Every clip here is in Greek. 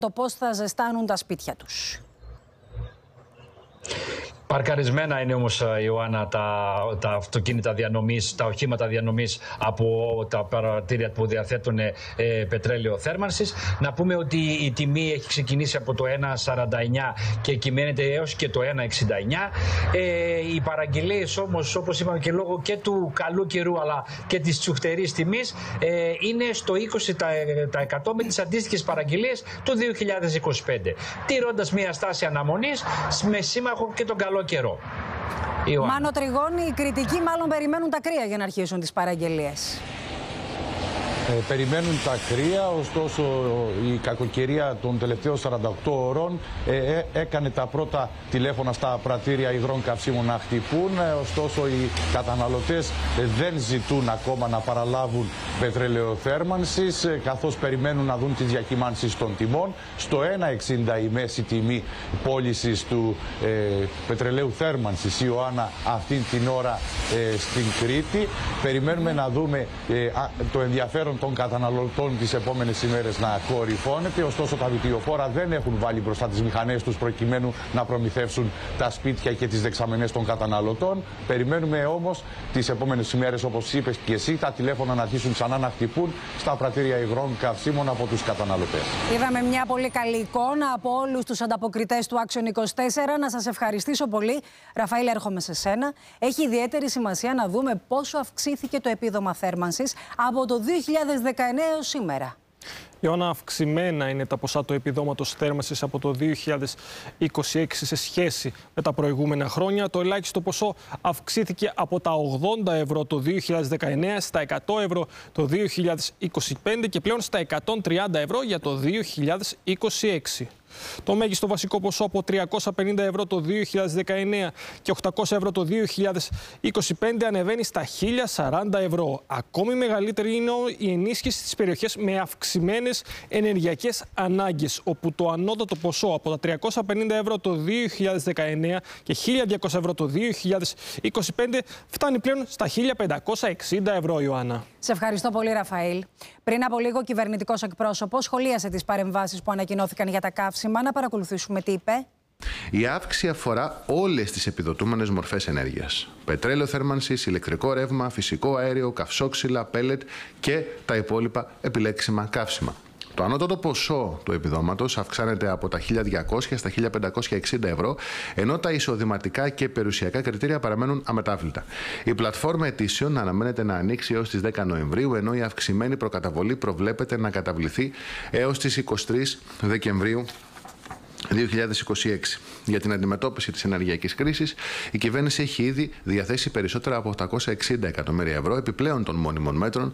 το πώς θα ζεστάνουν τα σπίτια τους. Παρκαρισμένα είναι όμως, Ιωάννα, τα αυτοκίνητα διανομής, τα οχήματα διανομής από τα παρατήρια που διαθέτουν πετρέλαιο θέρμανσης. Να πούμε ότι η τιμή έχει ξεκινήσει από το 1,49 και κυμαίνεται έως και το 1,69. Οι παραγγελίες όμως, όπως είπαμε, και λόγω και του καλού καιρού αλλά και της τσουχτερής τιμής, είναι στο 20% με τις αντίστοιχες παραγγελίες του 2025. Τηρώντας μια στάση αναμονής με σύμμαχο και τον καλό καιρό. Μάνο Τριγώνη, οι κριτικοί μάλλον περιμένουν τα κρύα για να αρχίσουν τις παραγγελίες. Περιμένουν τα κρύα, ωστόσο η κακοκαιρία των τελευταίων 48 ώρων έκανε τα πρώτα τηλέφωνα στα πρατήρια υγρών καυσίμων να χτυπούν, ωστόσο οι καταναλωτές δεν ζητούν ακόμα να παραλάβουν πετρέλαιο θέρμανσης, καθώς περιμένουν να δουν τις διακυμάνσεις των τιμών. Στο 1,60 η μέση τιμή πώλησης του πετρελαίου θέρμανσης, Ιωάννα, αυτήν την ώρα στην Κρήτη. Περιμένουμε να δούμε το ενδιαφέρον των καταναλωτών τις επόμενες ημέρες να κορυφώνεται. Ωστόσο, τα βιτιοφόρα δεν έχουν βάλει μπροστά τις μηχανές τους προκειμένου να προμηθεύσουν τα σπίτια και τις δεξαμενές των καταναλωτών. Περιμένουμε όμως τις επόμενες ημέρες, όπως είπες και εσύ, τα τηλέφωνα να αρχίσουν ξανά να χτυπούν στα πρατήρια υγρών καυσίμων από τους καταναλωτές. Είδαμε μια πολύ καλή εικόνα από όλους τους ανταποκριτές του Action 24. Να σας ευχαριστήσω πολύ. Ραφαήλ, έρχομαι σε σένα. Έχει ιδιαίτερη σημασία να δούμε πόσο αυξήθηκε το επίδομα θέρμανσης από το 2019 έως σήμερα. Ιωάννα, αυξημένα είναι τα ποσά του επιδόματος θέρμανσης από το 2026 σε σχέση με τα προηγούμενα χρόνια. Το ελάχιστο ποσό αυξήθηκε από τα 80 ευρώ το 2019 στα 100 ευρώ το 2025 και πλέον στα 130 ευρώ για το 2026. Το μέγιστο βασικό ποσό από 350 ευρώ το 2019 και 800 ευρώ το 2025 ανεβαίνει στα 1040 ευρώ. Ακόμη μεγαλύτερη είναι η ενίσχυση στις περιοχές με αυξημένες ενεργειακές ανάγκες, όπου το ανώτατο ποσό από τα 350 ευρώ το 2019 και 1200 ευρώ το 2025 φτάνει πλέον στα 1560 ευρώ, Ιωάννα. Σε ευχαριστώ πολύ, Ραφαήλ. Πριν από λίγο, κυβερνητικός εκπρόσωπος σχολίασε τις παρεμβάσεις που ανακοινώθηκαν για τα καύσιμα. Να παρακολουθήσουμε τι είπε. Η αύξηση αφορά όλες τις επιδοτούμενες μορφές ενέργειας. Πετρέλαιο θέρμανσης, ηλεκτρικό ρεύμα, φυσικό αέριο, καυσόξυλα, πέλετ και τα υπόλοιπα επιλέξιμα καύσιμα. Το ανώτατο ποσό του επιδόματος αυξάνεται από τα 1.200 στα 1.560 ευρώ, ενώ τα εισοδηματικά και περιουσιακά κριτήρια παραμένουν αμετάβλητα. Η πλατφόρμα αιτήσεων αναμένεται να ανοίξει έως τις 10 Νοεμβρίου, ενώ η αυξημένη προκαταβολή προβλέπεται να καταβληθεί έως τις 23 Δεκεμβρίου 2026. Για την αντιμετώπιση της ενεργειακής κρίσης, η κυβέρνηση έχει ήδη διαθέσει περισσότερα από 860 εκατομμύρια ευρώ επιπλέον των μόνιμων μέτρων.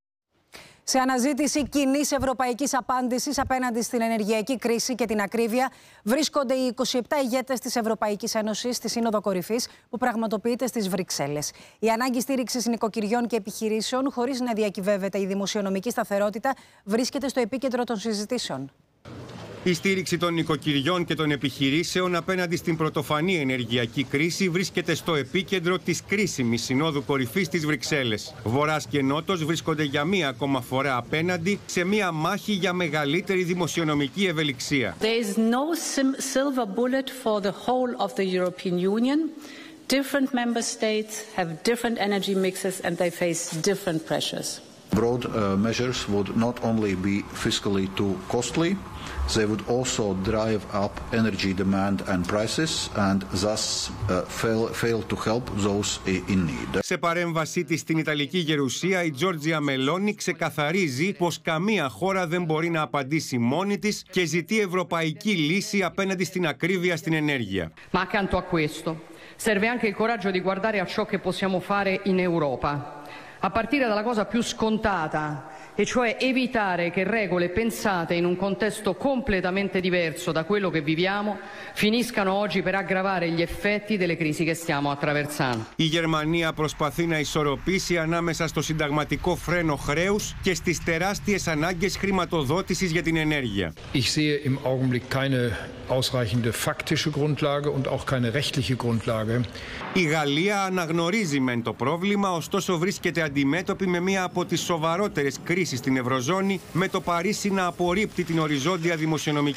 Σε αναζήτηση κοινής ευρωπαϊκής απάντησης απέναντι στην ενεργειακή κρίση και την ακρίβεια, βρίσκονται οι 27 ηγέτες της Ευρωπαϊκής Ένωσης στη Σύνοδο Κορυφής που πραγματοποιείται στις Βρυξέλλες. Η ανάγκη στήριξης νοικοκυριών και επιχειρήσεων, χωρίς να διακυβεύεται η δημοσιονομική σταθερότητα, βρίσκεται στο επίκεντρο των συζητήσεων. Η στήριξη των νοικοκυριών και των επιχειρήσεων απέναντι στην πρωτοφανή ενεργειακή κρίση βρίσκεται στο επίκεντρο της κρίσιμης Συνόδου Κορυφής στις Βρυξέλλες. Βορράς και Νότος βρίσκονται για μία ακόμα φορά απέναντι σε μία μάχη για μεγαλύτερη δημοσιονομική ευελιξία. There is no silver bullet for the whole of the European Union. Different member states have different energy mixes and they face different pressures. Broad measures would not only be fiscally too costly, they would also drive up energy demand and prices and thus fail to help those in need. Σε παρέμβασή της στην Ιταλική Γερουσία, η Τζόρτζια Μελόνι ξεκαθαρίζει πως καμία χώρα δεν μπορεί να απαντήσει μόνη της και ζητεί ευρωπαϊκή λύση απέναντι στην ακρίβεια στην ενέργεια. Ma accanto a questo serve anche il coraggio di guardare a ciò che possiamo fare in Europa. A partire dalla cosa più scontata, e cioè evitare che regole pensate in un contesto completamente diverso da quello che viviamo finiscano oggi per aggravare gli effetti delle crisi che stiamo attraversando. Η Γερμανία προσπαθεί να ισορροπήσει ανάμεσα στο συνταγματικό φρένο χρέους και στις τεράστιες ανάγκες χρηματοδότησης για την ενέργεια. Ich sehe im Augenblick keine ausreichende faktische Grundlage und auch keine rechtliche Grundlage. Η Γαλλία αναγνωρίζει μεν το πρόβλημα, ωστόσο βρίσκεται αντιμέτωπη με μία από τις σοβαρότερες κρίσεις στην Ευρωζώνη, με το Παρίσι να απορρίπτει την οριζόντια δημοσιονομική